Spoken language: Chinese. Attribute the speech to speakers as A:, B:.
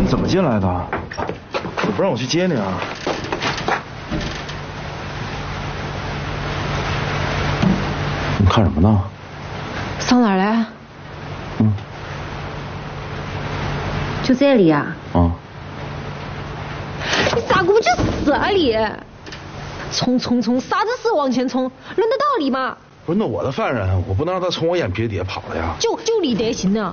A: 你怎么进来的？你不让我去接你啊？你看什么呢？
B: 上哪儿来？
C: 就这里啊？
A: 啊。
B: 你咋过去这里？冲，啥子事往前冲？轮得到你吗？
A: 不是，那我的犯人，我不能让他从我眼皮底下跑了呀。
B: 就你德行呢？